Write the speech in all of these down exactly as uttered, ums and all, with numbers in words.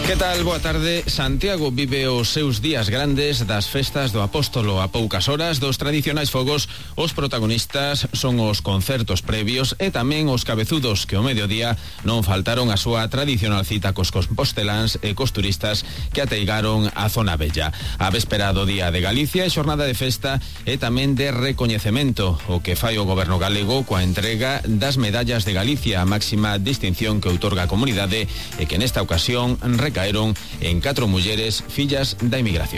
Que tal? Boa tarde. Santiago vive os seus días grandes das festas do Apóstolo. A poucas horas dos tradicionais fogos, os protagonistas son os concertos previos e tamén os cabezudos que ao mediodía non faltaron a súa tradicional cita cos composteláns e cos turistas que ateigaron a zona bella. A véspera do Día de Galicia é xornada de festa e tamén de recoñecemento, o que fai o goberno galego coa entrega das medallas de Galicia, a máxima distinción que outorga a comunidade e que nesta ocasión caeron en catro mulleres fillas da inmigración.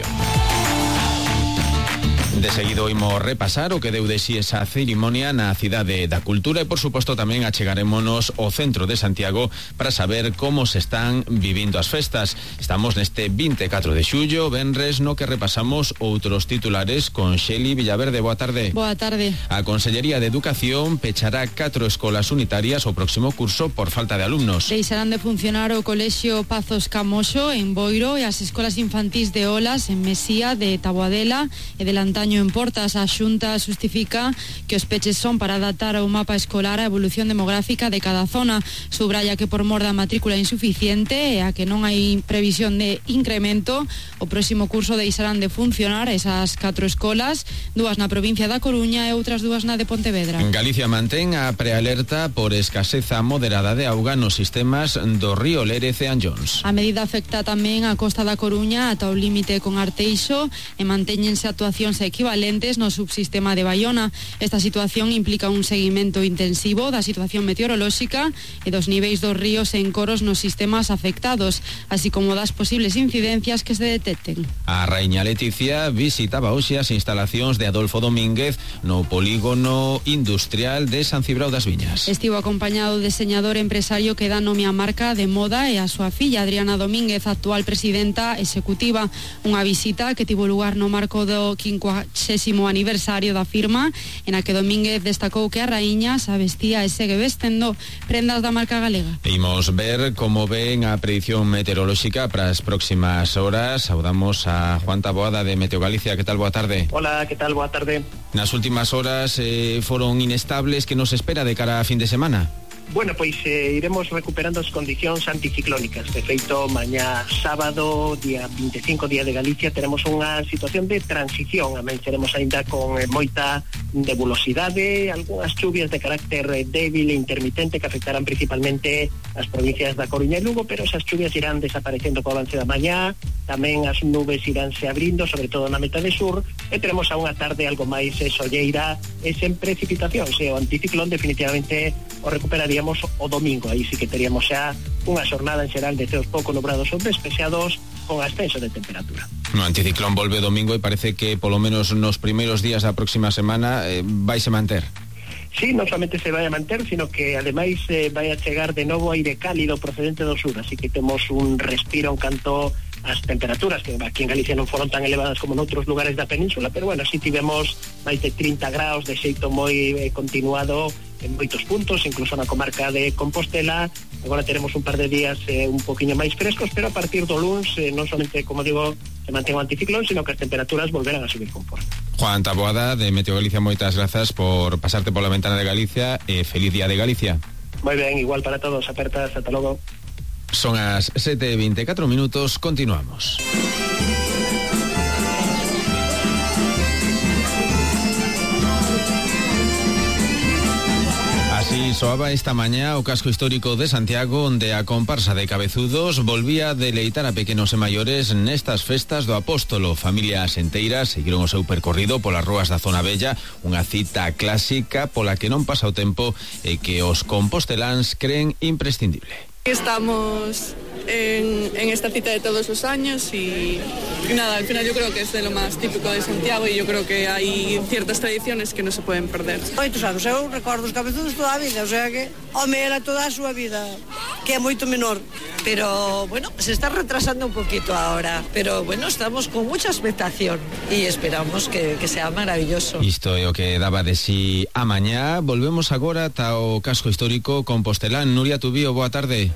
De seguido imos repasar o que deu de si esa cerimonia na Cidade da Cultura e, por suposto, tamén achegarémonos ao centro de Santiago para saber como se están vivindo as festas. Estamos neste vinte e catro de xullo, venres, no que repasamos outros titulares con Xeli Villaverde. Boa tarde. Boa tarde. A Consellería de Educación pechará catro escolas unitarias o próximo curso por falta de alumnos. Deixarán de funcionar o Colexio Pazos Camoxo en Boiro e as escolas infantís de Olas en Mesía, de Taboadela e de Lantaño en Portas. A Xunta xustifica que os peches son para adaptar ao mapa escolar a evolución demográfica de cada zona. Subraya que por mor da matrícula insuficiente e a que non hai previsión de incremento, o próximo curso deixarán de funcionar esas catro escolas, dúas na provincia da Coruña e outras dúas na de Pontevedra. Galicia mantén a prealerta por escaseza moderada de auga nos sistemas do río Lérez e Anllóns. A medida afecta tamén a costa da Coruña ata o límite con Arteixo e mantéñense actuacións equivalentes no subsistema de Baiona. Esta situación implica un seguimento intensivo da situación meteorolóxica e dos niveis dos ríos e encoros nos sistemas afectados, así como das posibles incidencias que se detecten. A raíña Leticia visitaba hoxe as instalacións de Adolfo Domínguez no polígono industrial de San Cibrao das Viñas. Estivo acompañado do diseñador empresario que dá nome á marca de moda e a súa filla Adriana Domínguez, actual presidenta executiva. Unha visita que tivo lugar no marco do quincuagésimo aniversario da firma, en a que Domínguez destacou que a raíña se vestía e segue vestendo prendas da marca galega. Imos ver como ven a predición meteorolóxica para as próximas horas. Saudamos a Juan Taboada de Meteo Galicia. Que tal? Boa tarde. Hola, que tal? Boa tarde. Nas últimas horas eh, foron inestables. Que nos espera de cara a fin de semana? Bueno, pois eh, iremos recuperando as condicións anticiclónicas. De feito, mañá sábado, día vinte e cinco, Día de Galicia, teremos unha situación de transición. Amenceremos aínda con eh, moita nebulosidade, algunhas chuvias de carácter eh, débil e intermitente que afectarán principalmente as provincias da Coruña e Lugo, pero esas chuvias irán desaparecendo co avance da mañá. Tamén as nubes iránse abrindo, sobre todo na metade sur, e teremos a unha tarde algo máis eh, solleira e sen precipitacións. E o anticiclón definitivamente o recuperaríamos o domingo. Aí sí que teríamos xa unha xornada en xeral de ceos pouco nubrados ou despexados con ascenso de temperatura. No anticiclón volve domingo e parece que polo menos nos primeiros días da próxima semana eh, vaise manter. Sí, non somente se vai a manter, sino que ademais eh, vai a chegar de novo aire cálido procedente do sur, así que temos un respiro en canto as temperaturas, que aquí en Galicia non foron tan elevadas como noutros lugares da península, pero bueno, si tivemos máis de trinta graus de xeito moi eh, continuado en moitos puntos, incluso na comarca de Compostela. Agora teremos un par de días eh, un poquinho máis frescos, pero a partir do luns eh, non somente, como digo, se mantén o anticiclón, sino que as temperaturas volverán a subir con forza. Juan Taboada de Meteo Galicia, moitas grazas por pasarte pola ventana de Galicia e feliz Día de Galicia. Moi ben, igual para todos, apertas, ata logo. Son as sete e vinte e catro minutos, continuamos. Así soaba esta mañá o casco histórico de Santiago, onde a comparsa de cabezudos volvía a deleitar a pequenos e maiores nestas festas do Apóstolo. Familias enteiras seguiron o seu percorrido polas ruas da zona bella, unha cita clásica pola que non pasa o tempo e que os composteláns creen imprescindible. Estamos en, en esta cita de todos los años y, y nada, al final yo creo que es de lo más típico de Santiago y yo creo que hay ciertas tradiciones que no se pueden perder. Moitos anos, eu recordo os cabezudos toda a vida, o sea que, home, era toda a súa vida, que é moito menor, pero, bueno, se está retrasando un poquito ahora, pero, bueno, estamos con mucha expectación y esperamos que, que sea maravilloso. Isto é o que daba de si a mañá. Volvemos agora ata o casco histórico compostelán. Nuria Tubío, boa tarde.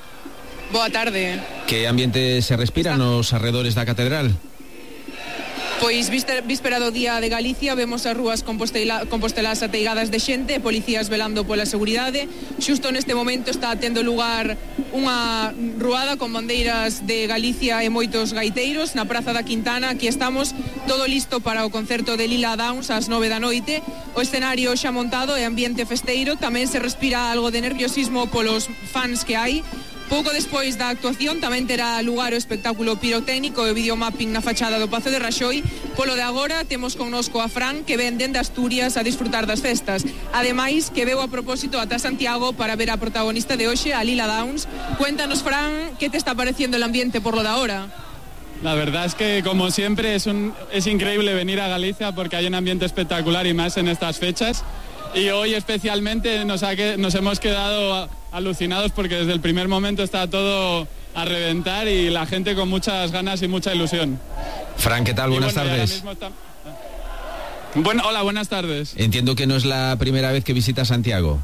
Boa tarde. Que ambiente se respira nos arredores da catedral? Pois víspera do Día de Galicia vemos as rúas compostela, compostelas ateigadas de xente, policías velando pola seguridade. Xusto neste momento está tendo lugar unha ruada con bandeiras de Galicia e moitos gaiteiros na Praza da Quintana. Aquí estamos, todo listo para o concerto de Lila Downs ás nove da noite. O escenario xa montado e ambiente festeiro. Tamén se respira algo de nerviosismo polos fans que hai. Pouco despois da actuación tamén terá lugar o espectáculo pirotécnico e o videomapping na fachada do Pazo de Raxoi. Polo de agora temos connosco a Fran, que ven dende Asturias a disfrutar das festas. Ademais, que veu a propósito ata Santiago para ver a protagonista de hoxe, a Lila Downs. Cuéntanos, Fran, que te está pareciendo el ambiente por lo de ahora? La verdad es que, como siempre, es, un, es increíble venir a Galicia porque hay un ambiente espectacular y más en estas fechas. Y hoy especialmente nos, ha que, nos hemos quedado alucinados porque desde el primer momento está todo a reventar y la gente con muchas ganas y mucha ilusión. Fran, ¿qué tal? Buenas bueno, tardes. Está... Bueno, hola, buenas tardes. Entiendo que no es la primera vez que visitas Santiago.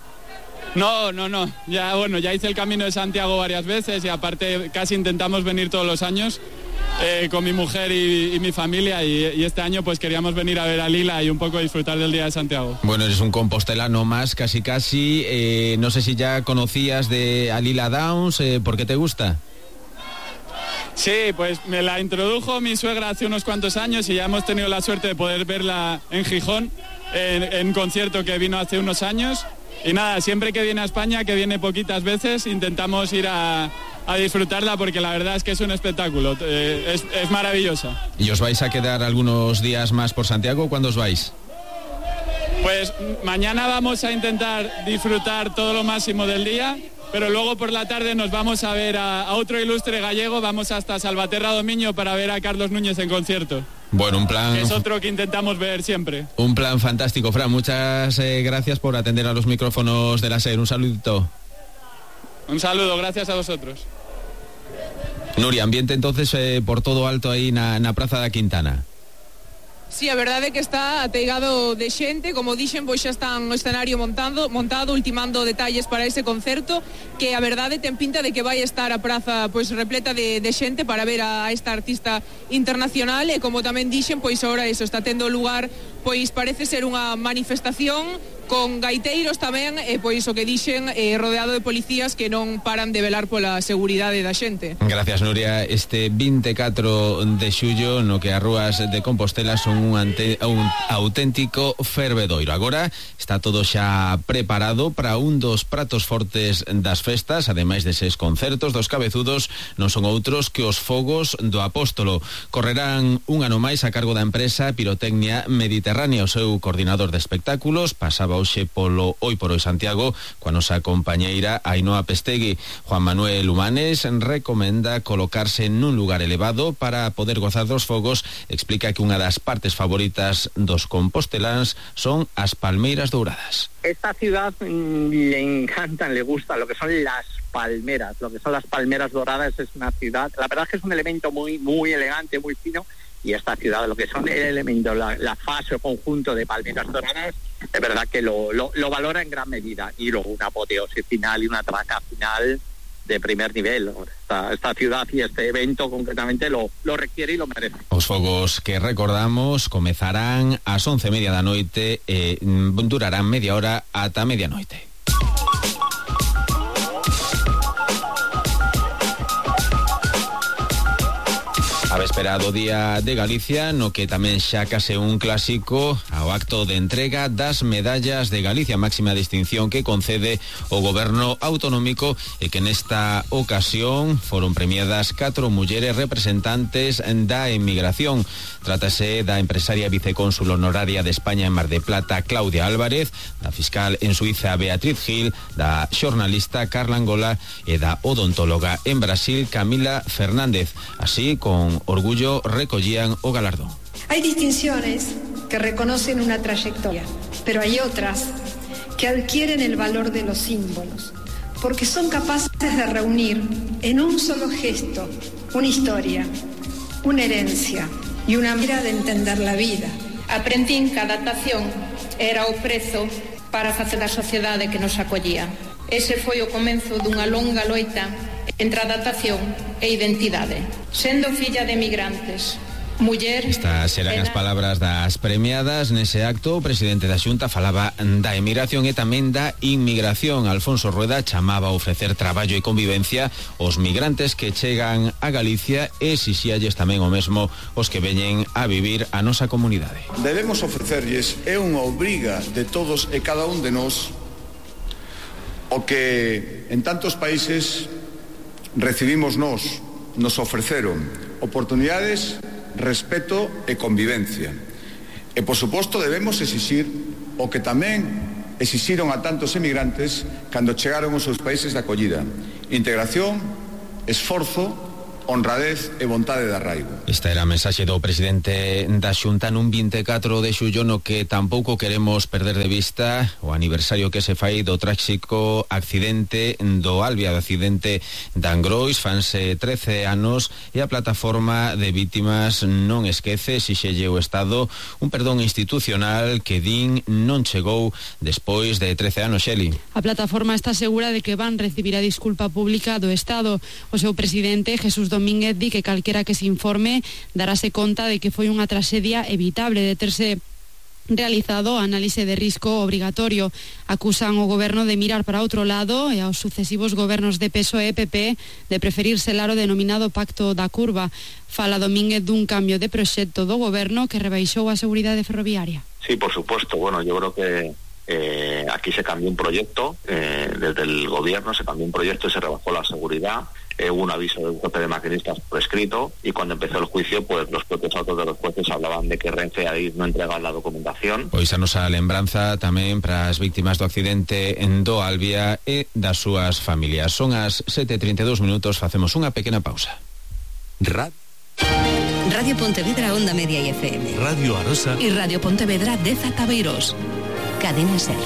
No, no, no. Ya, bueno, ya hice el Camino de Santiago varias veces y aparte casi intentamos venir todos los años. Eh, con mi mujer y, y mi familia y, y este año pues queríamos venir a ver a Lila y un poco disfrutar del Día de Santiago. Bueno, eres un compostelano más, casi casi. Eh, no sé si ya conocías de a Lila Downs, eh, ¿por qué te gusta? Sí, pues me la introdujo mi suegra hace unos cuantos años y ya hemos tenido la suerte de poder verla en Gijón, en, en un concierto que vino hace unos años. Y nada, siempre que viene a España, que viene poquitas veces, intentamos ir a, a disfrutarla porque la verdad es que es un espectáculo, eh, es, es maravillosa. ¿Y os vais a quedar algunos días más por Santiago? ¿Cuándo os vais? Pues mañana vamos a intentar disfrutar todo lo máximo del día, pero luego por la tarde nos vamos a ver a, a otro ilustre gallego, vamos hasta Salvaterra Domiño para ver a Carlos Núñez en concierto. Bueno, un plan... Es otro que intentamos ver siempre. Un plan fantástico, Fran. Muchas eh, gracias por atender a los micrófonos de la SER. Un saludito. Un saludo, gracias a vosotros. Nuria, ambiente entonces eh, por todo alto aí na, na Praza da Quintana. Sí, a verdade é que está ateigado de xente, como dixen, pois xa están o escenario montando, montado, ultimando detalles para ese concerto, que a verdade ten pinta de que vai estar a praza pois repleta de, de xente para ver a esta artista internacional e como tamén dixen, pois ahora iso está tendo lugar, pois parece ser unha manifestación con gaiteiros tamén, e pois o que dixen, eh, rodeado de policías que non paran de velar pola seguridade da xente. Gracias, Nuria. Este vinte e catro de xullo no que as rúas de Compostela son un, ante, un auténtico fervedoiro. Agora está todo xa preparado para un dos pratos fortes das festas, ademais deses concertos dos cabezudos, non son outros que os fogos do Apóstolo. Correrán un ano máis a cargo da empresa Pirotecnia Mediterránea. O seu coordinador de espectáculos pasaba hoxe polo Hoy por Hoy Santiago coa nosa compañeira Ainhoa Pestegui. Juan Manuel Humanes recomenda colocarse nun lugar elevado para poder gozar dos fogos. Explica que unha das partes favoritas dos composteláns son as palmeiras douradas. Esta ciudad mmm, le encantan, le gusta lo que son las palmeras, lo que son las palmeras doradas. Es una ciudad, la verdad es que es un elemento muy, muy elegante, muy fino. Y esta ciudad, lo que son el elemento, la, la fase o conjunto de palmeras doradas, es verdad que lo, lo, lo valora en gran medida. Y luego una apoteosis final y una traca final de primer nivel. Esta, esta ciudad y este evento concretamente lo, lo requiere y lo merece. Os fogos que recordamos comezarán ás once e media da noite e durarán media hora ata medianoite. A véspera do Día de Galicia, no que tamén xa case un clásico ao acto de entrega das medallas de Galicia, máxima distinción que concede o goberno autonómico e que nesta ocasión foron premiadas catro mulleres representantes da emigración. Trátase da empresaria vicecónsul honoraria de España en Mar de Plata, Claudia Álvarez, da fiscal en Suiza, Beatriz Gil, da xornalista Carla Angola e da odontóloga en Brasil, Camila Fernández. Así, con orgullo recollían o galardón. Hay distinciones que reconocen una trayectoria, pero hay otras que adquieren el valor de los símbolos, porque son capaces de reunir en un solo gesto una historia, una herencia e unha manera de entender la vida. Aprendín que a adaptación era o prezo para facer a sociedade que nos acollía. Ese foi o comenzo dunha longa loita entre adaptación e identidade. Sendo filla de emigrantes, Muller. Estas serán as palabras das premiadas. Nese acto, o presidente da Xunta falaba da emigración e tamén da inmigración. Alfonso Rueda chamaba a ofrecer traballo e convivencia aos migrantes que chegan a Galicia e exixíalles tamén o mesmo os que veñen a vivir a nosa comunidade. Debemos ofrecerlles, é unha obriga de todos e cada un de nós, o que en tantos países recibimos nós, nos ofreceron oportunidades, respeto e convivencia. E, por suposto, debemos exixir o que tamén exixiron a tantos emigrantes cando chegaron aos seus países de acollida: integración, esforzo, honradez e vontade de arraigo. Esta era a mensaxe do presidente da Xunta nun vinte e catro de xullo, no que tampouco queremos perder de vista o aniversario que se fai do tráxico accidente do Albia, do accidente de Angrois. Fanse trece anos e a plataforma de vítimas non esquece, exixelle o Estado un perdón institucional que din non chegou despois de trece anos. Xeli. A plataforma está segura de que van recibir a disculpa pública do Estado. O seu presidente, Jesús Domínguez, di que calquera que se informe darase conta de que foi unha traxedia evitable de terse realizado análise de risco obrigatorio. Acusan o goberno de mirar para outro lado e aos sucesivos gobernos de P S O E e P P de preferir selar o denominado Pacto da Curva. Fala Domínguez dun cambio de proxecto do goberno que rebaixou a seguridade ferroviaria. Sí, por supuesto. Bueno, yo creo que eh, aquí se cambió un proyecto, eh, desde el gobierno se cambió un proyecto y se rebajó la seguridad. Eh, hubo un aviso de un jefe de maquinistas por escrito, y cuando empezó el juicio, pues los propios autos de los jueces hablaban de que Renfe ahí no entregaba la documentación. Pois a nosa lembranza tamén para as víctimas do accidente en do Albia e das súas familias. Son as sete e trinta e dous minutos, facemos unha pequena pausa. Rad. Radio Pontevedra, Onda Media y F M. Radio Arosa. Y Radio Pontevedra, Deza Tabeiros. Cadena Ser.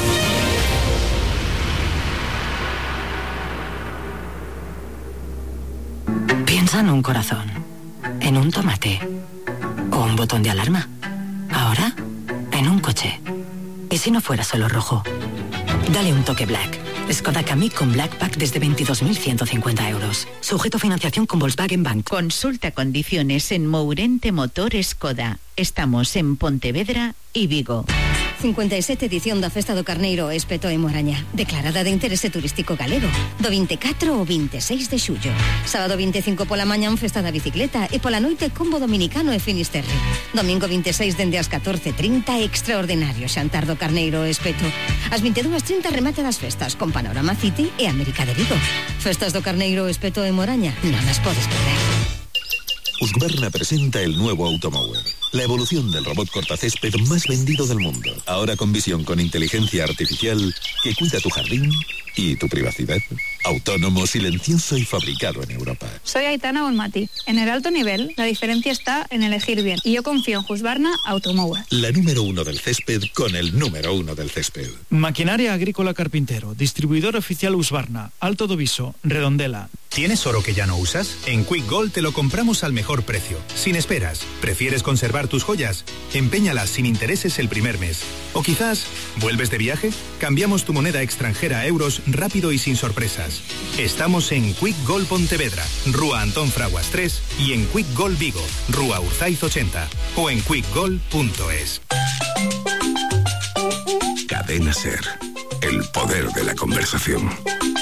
Piensa en un corazón, en un tomate o un botón de alarma. Ahora, en un coche. ¿Y si no fuera solo rojo? Dale un toque Black. Skoda Kamiq con Black Pack desde veintidós mil ciento cincuenta euros. Sujeto a financiación con Volkswagen Bank. Consulta condiciones en Mourente Motor Skoda. Estamos en Pontevedra y Vigo. cincuenta y sete edición da Festa do Carneiro Espeto e Moraña, declarada de interese turístico galego, do vinte e catro ao vinte e seis de xullo. Sábado vinte e cinco pola mañán, festa da bicicleta, e pola noite combo dominicano e Finisterre. Domingo vinte e seis dende as catorce e trinta, extraordinario xantar do Carneiro Espeto. As vinte e dúas e trinta, remate das festas con Panorama City e América de Vigo. Festas do Carneiro Espeto e Moraña, non as podes perder. Husqvarna presenta el nuevo Automower, la evolución del robot cortacésped más vendido del mundo. Ahora con visión con inteligencia artificial que cuida tu jardín y tu privacidad. Autónomo, silencioso y fabricado en Europa. Soy Aitana Bonmati. En el alto nivel, la diferencia está en elegir bien. Y yo confío en Husqvarna Automower. La número uno del césped con el número uno del césped. Maquinaria Agrícola Carpintero. Distribuidor oficial Husqvarna. Alto do Viso. Redondela. ¿Tienes oro que ya no usas? En Quick Gold te lo compramos al mejor precio, sin esperas. ¿Prefieres conservar tus joyas? Empeñalas sin intereses el primer mes. O quizás, ¿vuelves de viaje? Cambiamos tu moneda extranjera a euros rápido y sin sorpresas. Estamos en Quick Gold Pontevedra, Rúa Antón Fraguas tres, y en Quick Gold Vigo, Rúa Urzaiz ochenta, o en quick gold punto es. Cadena Ser, el poder de la conversación.